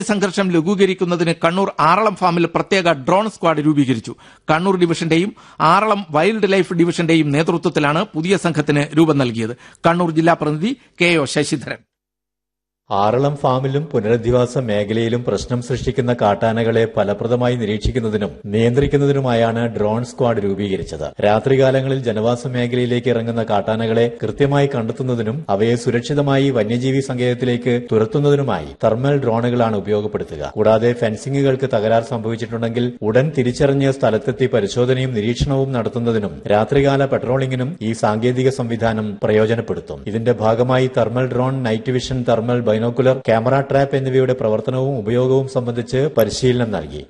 സംഘർഷം ലഘൂകരിക്കുന്നതിന് കണ്ണൂർ ആറളം ഫാമിൽ പ്രത്യേക ഡ്രോൺ സ്ക്വാഡ് രൂപീകരിച്ചു. കണ്ണൂർ ഡിവിഷന്റെയും ആറളം വൈൽഡ് ലൈഫ് ഡിവിഷന്റെയും നേതൃത്വത്തിലാണ് പുതിയ സംഘത്തിന് രൂപം നൽകിയത്. കണ്ണൂർ ജില്ലാ പ്രതിനിധി KO ശശിധരൻ. ആറളം ഫാമിലും പുനരധിവാസ മേഖലയിലും പ്രശ്നം സൃഷ്ടിക്കുന്ന കാട്ടാനകളെ ഫലപ്രദമായി നിരീക്ഷിക്കുന്നതിനും നിയന്ത്രിക്കുന്നതിനുമായാണ് ഡ്രോൺ സ്ക്വാഡ് രൂപീകരിച്ചത്. രാത്രികാലങ്ങളിൽ ജനവാസ മേഖലയിലേക്ക് ഇറങ്ങുന്ന കാട്ടാനകളെ കൃത്യമായി കണ്ടെത്തുന്നതിനും അവയെ സുരക്ഷിതമായി വന്യജീവി സങ്കേതത്തിലേക്ക് തുരത്തുന്നതിനുമായി തെർമൽ ഡ്രോണുകളാണ് ഉപയോഗപ്പെടുത്തുക. കൂടാതെ ഫെൻസിംഗുകൾക്ക് തകരാർ സംഭവിച്ചിട്ടുണ്ടെങ്കിൽ ഉടൻ തിരിച്ചറിഞ്ഞ് സ്ഥലത്തെത്തി പരിശോധനയും നിരീക്ഷണവും നടത്തുന്നതിനും രാത്രികാല പെട്രോളിംഗിനും ഈ സാങ്കേതിക സംവിധാനം പ്രയോജനപ്പെടുത്തും. ഇതിന്റെ ഭാഗമായി thermal drone, night vision, thermal binocular, camera trap എന്നിവയുടെ പ്രവർത്തനവും ഉപയോഗവും സംബന്ധിച്ച് പരിശീലനം നൽകി.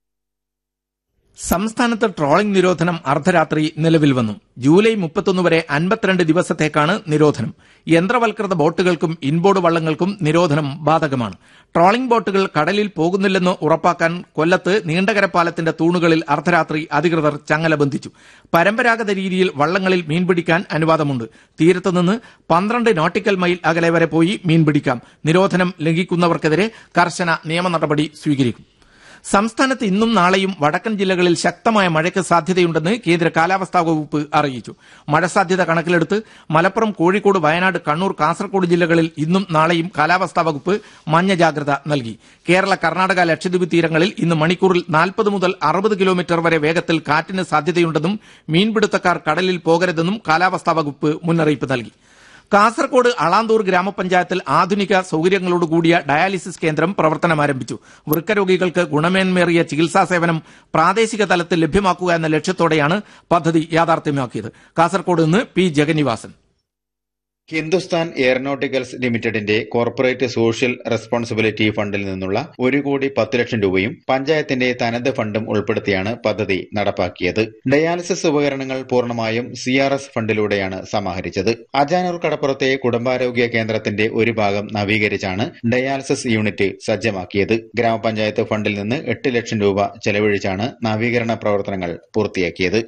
സംസ്ഥാനത്ത് ട്രോളിംഗ് നിരോധനം അർദ്ധരാത്രി നിലവിൽ വന്നു. ജൂലൈ 31 വരെ 52 ദിവസത്തേക്കാണ് നിരോധനം. യന്ത്രവൽകൃത ബോട്ടുകൾക്കും ഇൻബോർഡ് വള്ളങ്ങൾക്കും നിരോധനം ബാധകമാണ്. ട്രോളിംഗ് ബോട്ടുകൾ കടലിൽ പോകുന്നില്ലെന്ന് ഉറപ്പാക്കാൻ കൊല്ലത്ത് നീണ്ടകര പാലത്തിന്റെ തൂണുകളിൽ അർദ്ധരാത്രി അധികൃതർ ചങ്ങല ബന്ധിച്ചു. പരമ്പരാഗത രീതിയിൽ വള്ളങ്ങളിൽ മീൻപിടിക്കാൻ അനുവാദമുണ്ട്. തീരത്തുനിന്ന് 12 നോട്ടിക്കൽ മൈൽ അകലെ വരെ പോയി മീൻപിടിക്കാം. നിരോധനം ലംഘിക്കുന്നവർക്കെതിരെ കർശന നിയമ നടപടി സ്വീകരിക്കും. സംസ്ഥാനത്ത് ഇന്നും നാളെയും വടക്കൻ ജില്ലകളിൽ ശക്തമായ മഴയ്ക്ക് സാധ്യതയുണ്ടെന്ന് കേന്ദ്ര കാലാവസ്ഥാ വകുപ്പ് അറിയിച്ചു. മഴ സാധ്യത കണക്കിലെടുത്ത് മലപ്പുറം, കോഴിക്കോട്, വയനാട്, കണ്ണൂർ, കാസർഗോഡ് ജില്ലകളിൽ ഇന്നും നാളെയും കാലാവസ്ഥാ വകുപ്പ് മഞ്ഞ ജാഗ്രത നൽകി. കേരള, കർണാടക, ലക്ഷദ്വീപ് തീരങ്ങളിൽ ഇന്ന് മണിക്കൂറിൽ 40 മുതൽ 60 കിലോമീറ്റർ വരെ വേഗത്തിൽ കാറ്റിന് സാധ്യതയുണ്ടെന്നും മീൻപിടുത്തക്കാർ കടലിൽ പോകരുതെന്നും കാലാവസ്ഥാ വകുപ്പ് മുന്നറിയിപ്പ് നൽകി. കാസർകോട് അളാന്തൂർ ഗ്രാമപഞ്ചായത്തിൽ ആധുനിക സൌകര്യങ്ങളോടുകൂടിയ ഡയാലിസിസ് കേന്ദ്രം പ്രവർത്തനമാരംഭിച്ചു. വൃക്കരോഗികൾക്ക് ഗുണമേന്മേറിയ ചികിത്സാ സേവനം പ്രാദേശിക തലത്തിൽ ലഭ്യമാക്കുക എന്ന ലക്ഷ്യത്തോടെയാണ് പദ്ധതി യാഥാർത്ഥ്യമാക്കിയത്. കാസർകോട് നിന്ന് P. ജഗന്നിവാസൻ. ഹിന്ദുസ്ഥാൻ എയറോനോട്ടിക്കൽസ് ലിമിറ്റഡിന്റെ കോർപ്പറേറ്റ് സോഷ്യൽ റെസ്പോൺസിബിലിറ്റി ഫണ്ടിൽ നിന്നുള്ള 1,10,00,000 രൂപയും പഞ്ചായത്തിന്റെ തനത് ഫണ്ടും ഉൾപ്പെടുത്തിയാണ് പദ്ധതി നടപ്പാക്കിയത്. ഡയാലിസിസ് ഉപകരണങ്ങൾ പൂർണ്ണമായും CRS ഫണ്ടിലൂടെയാണ് സമാഹരിച്ചത്. അജാനൂർ കടപ്പുറത്തെ കുടുംബാരോഗ്യ കേന്ദ്രത്തിന്റെ ഒരു ഭാഗം നവീകരിച്ചാണ് ഡയാലിസിസ് യൂണിറ്റ് സജ്ജമാക്കിയത്. ഗ്രാമപഞ്ചായത്ത് ഫണ്ടിൽ നിന്ന് 8 ലക്ഷം രൂപ ചെലവഴിച്ചാണ് നവീകരണ പ്രവർത്തനങ്ങൾ പൂർത്തിയാക്കിയത്.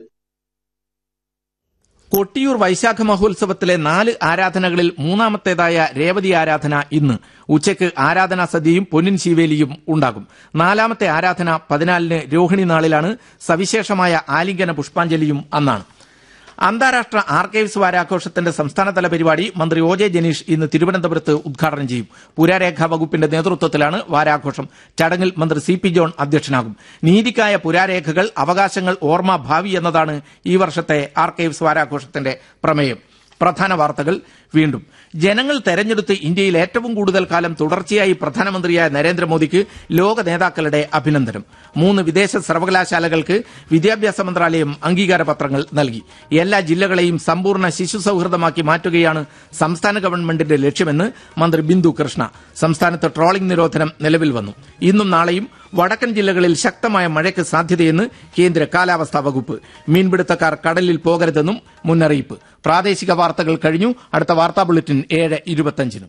കൊട്ടിയൂർ വൈശാഖ മഹോത്സവത്തിലെ 4 ആരാധനകളിൽ മൂന്നാമത്തേതായ രേവതി ആരാധന ഇന്ന് ഉച്ചയ്ക്ക് ആരാധനാ സദ്യയും പൊന്നിൻ ശീവേലിയും ഉണ്ടാകും. 4ാമത്തെ ആരാധന 14-ന് രോഹിണി നാളിലാണ്. സവിശേഷമായ ആലിംഗന പുഷ്പാഞ്ജലിയും അന്നാണ്. അന്താരാഷ്ട്ര ആർക്കൈവ്സ് വാരാഘോഷത്തിന്റെ സംസ്ഥാനതല പരിപാടി മന്ത്രി OJ ജനീഷ് ഇന്ന് തിരുവനന്തപുരത്ത് ഉദ്ഘാടനം ചെയ്യും. പുരാരേഖാ വകുപ്പിന്റെ നേതൃത്വത്തിലാണ് വാരാഘോഷം. ചടങ്ങിൽ മന്ത്രി CP ജോൺ അധ്യക്ഷനാകും. നീതിക്കായ പുരാരേഖകൾ, അവകാശങ്ങൾ, ഓർമ്മ, ഭാവി എന്നതാണ് ഈ വർഷത്തെ ആർക്കൈവ്സ് വാരാഘോഷത്തിന്റെ പ്രമേയം. പ്രധാന വാർത്തകൾ വീണ്ടും. ജനങ്ങൾ തെരഞ്ഞെടുത്ത് ഇന്ത്യയിൽ ഏറ്റവും കൂടുതൽ കാലം തുടർച്ചയായി പ്രധാനമന്ത്രിയായ നരേന്ദ്രമോദിക്ക് ലോക നേതാക്കളുടെ അഭിനന്ദനം. 3 വിദേശ സർവകലാശാലകൾക്ക് വിദ്യാഭ്യാസ മന്ത്രാലയം അംഗീകാര പത്രങ്ങൾ നൽകി. എല്ലാ ജില്ലകളെയും സമ്പൂർണ്ണ ശിശു സൌഹൃദമാക്കി മാറ്റുകയാണ് സംസ്ഥാന ഗവൺമെന്റിന്റെ ലക്ഷ്യമെന്ന് മന്ത്രി ബിന്ദു കൃഷ്ണ. സംസ്ഥാനത്ത് ട്രോളിംഗ് നിരോധനം നിലവിൽ വന്നു. ഇന്നും നാളെയും വടക്കൻ ജില്ലകളിൽ ശക്തമായ മഴയ്ക്ക് സാധ്യതയെന്ന് കേന്ദ്ര കാലാവസ്ഥാ വകുപ്പ്. മീൻപിടുത്തക്കാർ കടലിൽ പോകരുതെന്നും മുന്നറിയിപ്പ്. പ്രാദേശിക വാർത്തകൾ കഴിഞ്ഞു. അടുത്ത വാർത്താ ബുള്ളറ്റിൻ 7:25.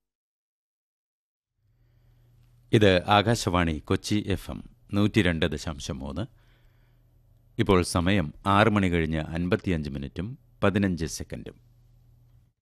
ഇത് ആകാശവാണി കൊച്ചി FM 102.3. ഇപ്പോൾ സമയം 6 മണി കഴിഞ്ഞ് 55 മിനിറ്റും 15 സെക്കൻഡും.